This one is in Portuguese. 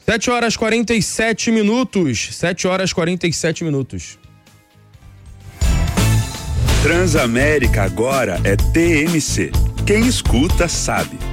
7h47. 7h47. Transamérica agora é TMC. Quem escuta sabe.